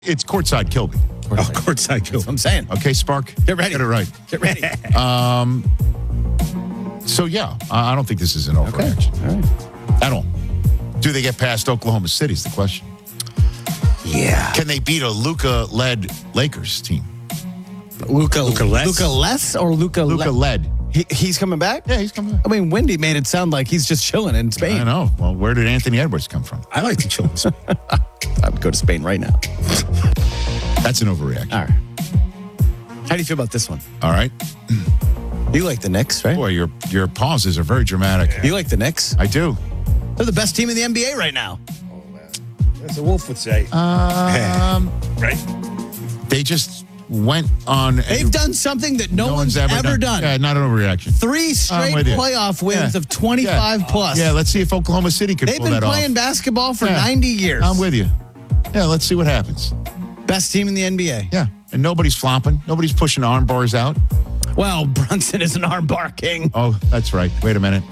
It's Courtside Kilby. Courtside Kilby. That's what I'm saying. Okay, Spark? Get ready. Get it right. Get ready. So, yeah, I don't think this is an overreaction. All right. At all. Do they get past Oklahoma City is the question. Yeah. Can they beat a Luka-led Lakers team? Luka less? less or Luka Luka-led. He's coming back? Yeah, he's coming back. I mean, Wendy made it sound like he's just chilling in Spain. I know. Well, where did Anthony Edwards come from? I like to chill. I would go to Spain right now. That's an overreaction. All right. How do you feel about this one? All right. You like the Knicks, right? Boy, your pauses are very dramatic. You like the Knicks? I do. They're the best team in the NBA right now. As a Wolf would say. Right? They just went on. They've done something that no one's ever done. Yeah, not an overreaction. 3 straight with you. playoff wins Yeah. of 25 plus. Yeah, let's see if Oklahoma City can They've pull been that off. playing basketball for Yeah. 90 years. I'm with you. Yeah, let's see what happens. Best team in the NBA. Yeah, and nobody's flopping. Nobody's pushing arm bars out. Well, Brunson is an armbar king. Oh, that's right. Wait a minute.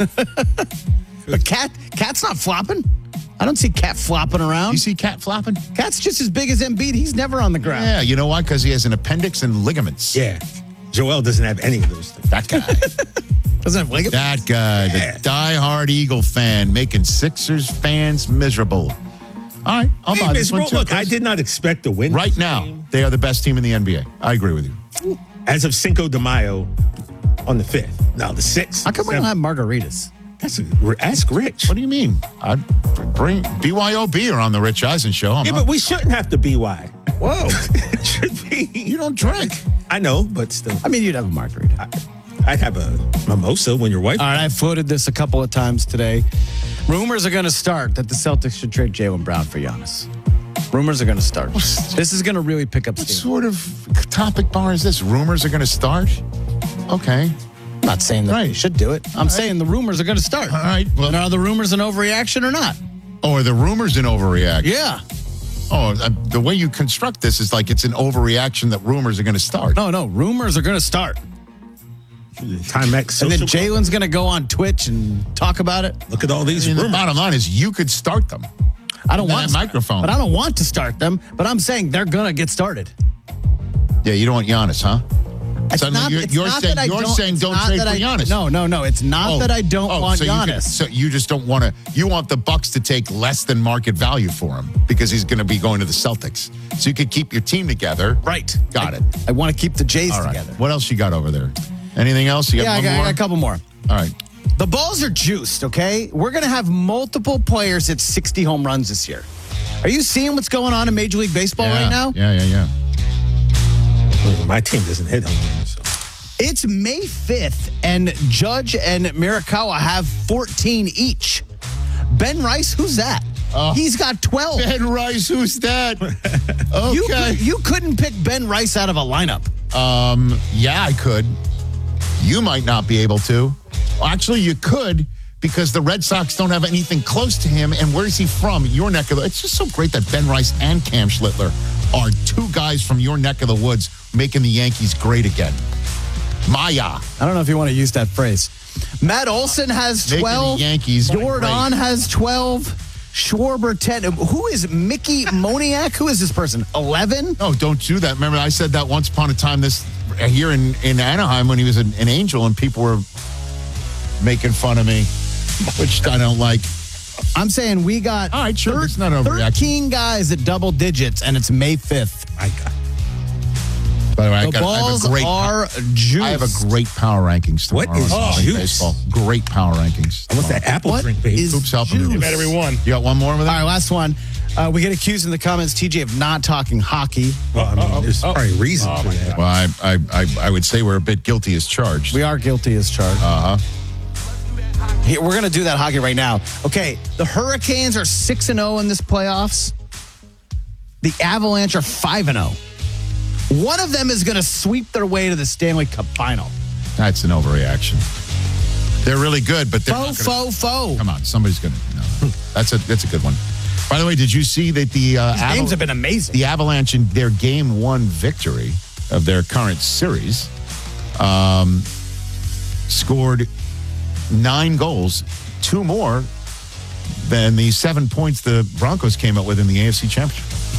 But Cat's not flopping. I don't see Cat flopping around. You see Cat flopping? Cat's just as big as Embiid. He's never on the ground. Yeah, you know why? Because he has an appendix and ligaments. Yeah. Joel doesn't have any of those things. That guy. Doesn't have ligaments. That guy, the diehard Eagle fan, making Sixers fans miserable. All right, I'll buy this one too. Look, I Chris. did not expect to win. Right now, they are the best team in the NBA. I agree with you. As of Cinco de Mayo on the 5th. Now, the 6th. How come we don't have margaritas? Ask Rich. What do you mean? I'd bring BYOB are on the Rich Eisen show. Yeah, but we shouldn't have to be why. Whoa, It should be. you don't drink. I know, but still. I mean, you'd have a margarita. I'd have a mimosa when your wife. All right, I floated this a couple of times today. Rumors are going to start that the Celtics should trade Jaylen Brown for Giannis. Rumors are going to start. This is going to really pick up What steam. sort of topic bar is this? Rumors are going to start? Okay. I'm not saying that they Right. should do it. I'm saying the rumors are going to start. All right. Well, And are the rumors an overreaction or not? or the rumors an overreaction? Yeah. Oh, the way you construct this is like it's an overreaction that rumors are going to start. No. Rumors are going to start. Timex. And then social- Jalen's going to go on Twitch and talk about it. Look at all these I mean, the rumors. bottom line is you could start them. I don't That want to microphone. But I don't want to start them. But I'm saying they're going to get started. Yeah, you don't want Giannis, huh? It's So not, you're it's saying- not that I you're don't, saying it's don't not trade that for I- Giannis. No. It's not that I don't want so Giannis. so you just don't want to. You want the Bucks to take less than market value for him because he's going to be going to the Celtics. So you could keep your team together. Right. Got it. I want to keep the Jays All right. together. What else you got over there? Anything else? You got Yeah, I one got more? a couple more. All right. The balls are juiced, okay? We're going to have multiple players at 60 home runs this year. Are you seeing what's going on in Major League Baseball right now? Yeah. My team doesn't hit home runs. So. It's May 5th, and Judge and Mirakawa have 14 each. Ben Rice, who's that? He's got 12. Ben Rice, who's that? Okay. You couldn't pick Ben Rice out of a lineup. Yeah, I could. You might not be able to. Well, actually, you could because the Red Sox don't have anything close to him. And where is he from? Your neck of the... It's just so great that Ben Rice and Cam Schlittler are two guys from your neck of the woods making the Yankees great again. Maya. I don't know if you want to use that phrase. Matt Olson has Making 12. the Yankees Jordan great. has 12. Schwarber 10. Who is Mickey Moniak? Who is this person? 11? No, don't do that. Remember, I said that once upon a time here in Anaheim when he was an Angel and people were making fun of me, which I don't like. I'm saying we got All right, sure, it's not an overreaction. 13 guys at double digits, and it's May 5th. By the way, The balls are juiced. I have a great power rankings tomorrow. What is on juice? baseball? Great power rankings. What's that apple What drink, baby? is Oops, helping me. juice? Everyone. You got one more with All that? right, last one. We get accused in the comments, TJ, of not talking hockey. Well, I mean, there's probably a reason for that. Well, I would say we're a bit guilty as charged. We are guilty as charged. Here, we're going to do that hockey right now. Okay, the Hurricanes are 6-0 in this playoffs. The Avalanche are 5-0. One of them is going to sweep their way to the Stanley Cup final. That's an overreaction. They're really good, but they're not gonna, Faux. Come on, somebody's going to. No. That's a good one. By the way, did you see that the Games have been amazing. the Avalanche in their Game 1 victory of their current series scored 9 goals, 2 more than the 7 points the Broncos came up with in the AFC Championship.